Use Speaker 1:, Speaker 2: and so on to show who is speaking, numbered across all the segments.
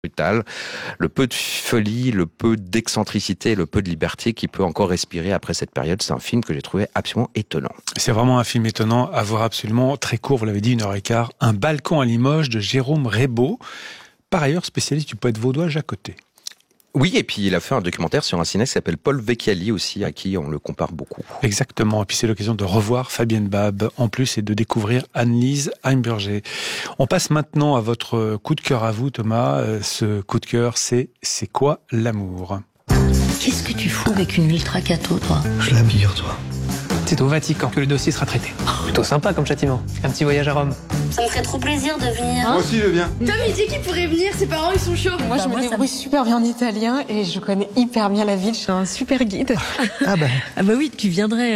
Speaker 1: brutal, le peu de folie, le peu d'excentricité, le peu de liberté qui peut encore respirer après cette période. C'est un film que j'ai trouvé absolument étonnant.
Speaker 2: C'est vraiment un film étonnant à voir, absolument très court, vous l'avez dit, 1h15. Un balcon à Limoges de Jérôme Rébaud, par ailleurs spécialiste du poète vaudois Jacques Côté.
Speaker 1: Oui, et puis il a fait un documentaire sur un cinéaste qui s'appelle Paul Vecchiali aussi, à qui on le compare beaucoup.
Speaker 2: Exactement, et puis c'est l'occasion de revoir Fabienne Bab en plus et de découvrir Anne-Lise Heimburger. On passe maintenant à votre coup de cœur à vous, Thomas. Ce coup de cœur, c'est quoi l'amour ?
Speaker 3: Qu'est-ce que tu fous avec une ultra cato, toi ?
Speaker 4: Je l'admire, toi.
Speaker 5: C'est au Vatican que le dossier sera traité. Plutôt sympa comme châtiment. Un petit voyage à Rome.
Speaker 3: Ça me ferait trop plaisir de venir.
Speaker 4: Moi aussi, je viens.
Speaker 6: Tom, il dit qu'il pourrait venir, ses parents, ils sont chauds.
Speaker 7: Moi, je me débrouille super bien en italien et je connais hyper bien la ville. Je suis un super guide.
Speaker 3: Ah bah oui, tu viendrais...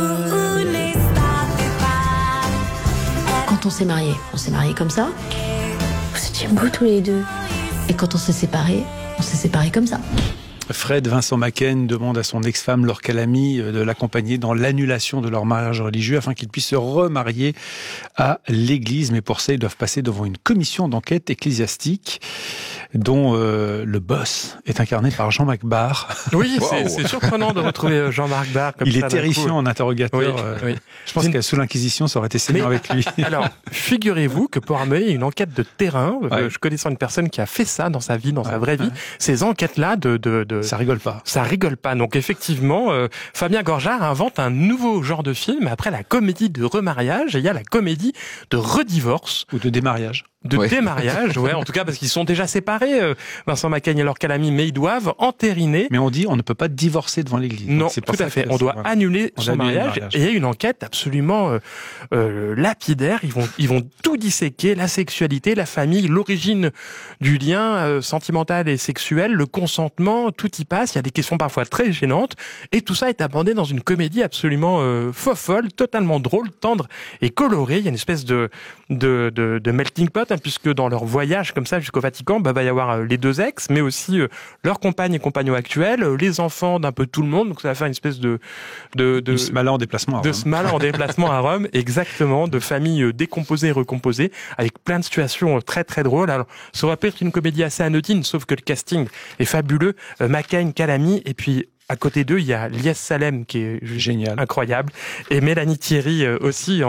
Speaker 3: Quand on s'est mariés comme ça. Vous étiez beaux tous les deux. Et quand on s'est séparés comme ça.
Speaker 2: Fred Vincent Macken demande à son ex-femme Laure Calamy de l'accompagner dans l'annulation de leur mariage religieux afin qu'ils puissent se remarier à l'église. Mais pour ça, ils doivent passer devant une commission d'enquête ecclésiastique dont le boss est incarné par Jean-Marc Barr.
Speaker 8: Oui, c'est surprenant de retrouver Jean-Marc Barr comme ça.
Speaker 2: Il est terrifiant en interrogateur.
Speaker 8: Oui.
Speaker 2: Je pense que sous l'Inquisition, ça aurait été saignant avec lui.
Speaker 8: Alors, figurez-vous que pour mener une enquête de terrain, je connaissais une personne qui a fait ça dans sa vie, dans sa vraie vie, ces enquêtes-là
Speaker 2: Ça rigole pas.
Speaker 8: Ça rigole pas. Donc effectivement, Fabien Gorjard invente un nouveau genre de film. Après la comédie de remariage, il y a la comédie de redivorce.
Speaker 2: Ou de démariage.
Speaker 8: Démariage, en tout cas parce qu'ils sont déjà séparés, Vincent Macken et Laure Calamy, mais ils doivent entériner.
Speaker 2: Mais on dit on ne peut pas divorcer devant l'église.
Speaker 8: Non, tout à fait. On doit annuler son mariage. Et il y a une enquête absolument lapidaire. Ils vont tout disséquer, la sexualité, la famille, l'origine du lien sentimental et sexuel, le consentement, tout y passe. Il y a des questions parfois très gênantes. Et tout ça est abordé dans une comédie absolument folle, totalement drôle, tendre et colorée. Il y a une espèce de melting pot, puisque dans leur voyage comme ça jusqu'au Vatican, va y avoir les deux ex, mais aussi leurs compagnes et compagnons actuels, les enfants d'un peu tout le monde. Donc ça va faire une espèce de
Speaker 2: Smala en déplacement à Rome.
Speaker 8: Smala en déplacement à Rome, exactement, de familles décomposées et recomposées, avec plein de situations très très drôles. Alors ça aurait pu être une comédie assez anodine, sauf que le casting est fabuleux. Macken, Calamy, et puis à côté d'eux, il y a Lies Salem qui est
Speaker 2: génial,
Speaker 8: incroyable, et Mélanie Thierry aussi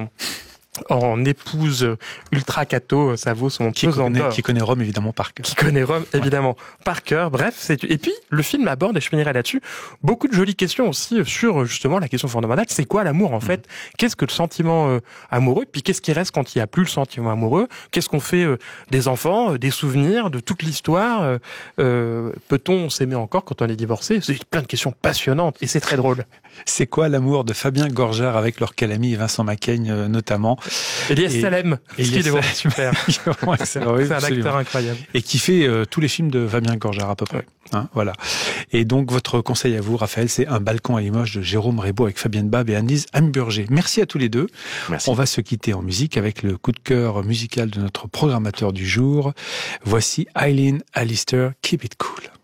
Speaker 8: en épouse ultra catho, ça vaut son pesant d'or.
Speaker 2: Qui connaît Rome évidemment par cœur.
Speaker 8: Qui connaît Rome évidemment par cœur. Bref, et puis le film aborde, et je finirai là-dessus, beaucoup de jolies questions aussi sur justement la question fondamentale, c'est quoi l'amour en fait ? Qu'est-ce que le sentiment amoureux ? Puis qu'est-ce qui reste quand il n'y a plus le sentiment amoureux ? Qu'est-ce qu'on fait des enfants, des souvenirs, de toute l'histoire ? Peut-on s'aimer encore quand on est divorcé ? C'est plein de questions passionnantes et c'est très drôle.
Speaker 2: C'est quoi l'amour de Fabien Gorjard avec Laure Calamy et Vincent Macken notamment ?
Speaker 8: Elias Salem,
Speaker 2: il est super.
Speaker 8: C'est un acteur incroyable.
Speaker 2: Et qui fait tous les films de Fabien Gorjard à peu près. Voilà. Et donc votre conseil à vous, Raphaël, c'est Un balcon à Limoges de Jérôme Rébaud avec Fabienne Bab et Anne-Lise Heimburger. Merci à tous les deux.
Speaker 1: Merci.
Speaker 2: On va se quitter en musique avec le coup de cœur musical de notre programmateur du jour. Voici Eileen Allister, Keep It Cool.